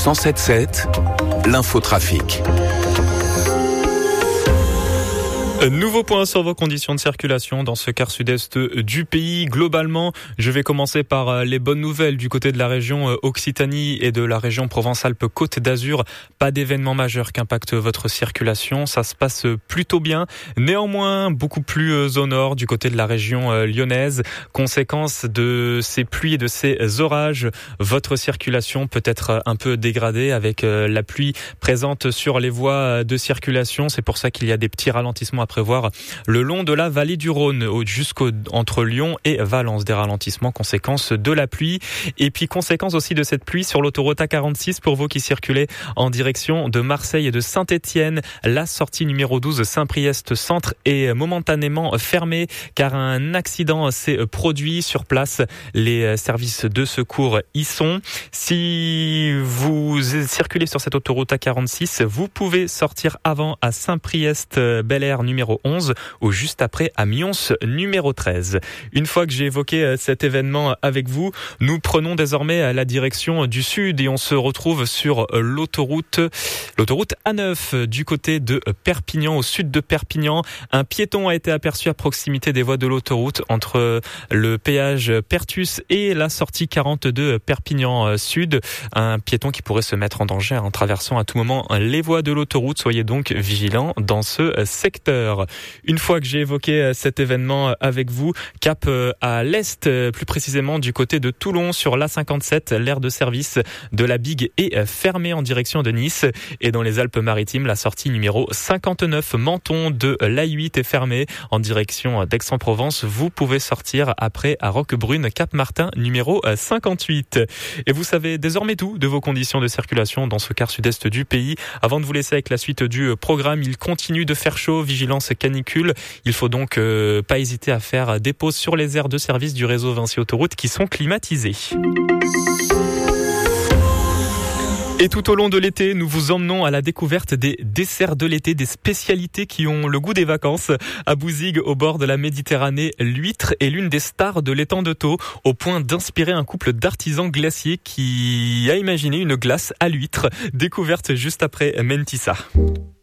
107.7, l'infotrafic. Nouveau point sur vos conditions de circulation dans ce quart sud-est du pays. Globalement, je vais commencer par les bonnes nouvelles du côté de la région Occitanie et de la région Provence-Alpes-Côte d'Azur. Pas d'événement majeur qui impacte votre circulation. Ça se passe plutôt bien. Néanmoins, beaucoup plus au nord du côté de la région lyonnaise. Conséquence de ces pluies et de ces orages, votre circulation peut être un peu dégradée avec la pluie présente sur les voies de circulation. C'est pour ça qu'il y a des petits ralentissements à prévoir le long de la vallée du Rhône entre Lyon et Valence, des ralentissements conséquence de la pluie et puis conséquence aussi de cette pluie sur l'autoroute A46 pour vous qui circulez en direction de Marseille et de Saint-Étienne. La sortie numéro 12 Saint-Priest Centre est momentanément fermée car un accident s'est produit sur place. Les services de secours y sont. Si vous circulez sur cette autoroute A46, vous pouvez sortir avant à Saint-Priest Bel-Air numéro 11 ou juste après à Mions numéro 13. Une fois que j'ai évoqué cet événement avec vous, nous prenons désormais la direction du sud et on se retrouve sur l'autoroute A9 du côté de Perpignan, au sud de Perpignan. Un piéton a été aperçu à proximité des voies de l'autoroute entre le péage Pertus et la sortie 42 Perpignan Sud. Un piéton qui pourrait se mettre en danger en traversant à tout moment les voies de l'autoroute. Soyez donc vigilants dans ce secteur. Une fois que j'ai évoqué cet événement avec vous, cap à l'est, plus précisément du côté de Toulon sur l'A57, l'aire de service de la Bigue est fermée en direction de Nice. Et dans les Alpes-Maritimes, la sortie numéro 59 Menton de l'A8 est fermée en direction d'Aix-en-Provence. Vous pouvez sortir après à Roquebrune, Cap-Martin numéro 58. Et vous savez désormais tout de vos conditions de circulation dans ce quart sud-est du pays. Avant de vous laisser avec la suite du programme, il continue de faire chaud, vigilance canicule. Il faut donc pas hésiter à faire des pauses sur les aires de service du réseau Vinci Autoroute qui sont climatisées. Et tout au long de l'été, nous vous emmenons à la découverte des desserts de l'été, des spécialités qui ont le goût des vacances. À Bouzigues, au bord de la Méditerranée, l'huître est l'une des stars de l'étang de Thau, au point d'inspirer un couple d'artisans glaciers qui a imaginé une glace à l'huître. Découverte juste après Mentissa.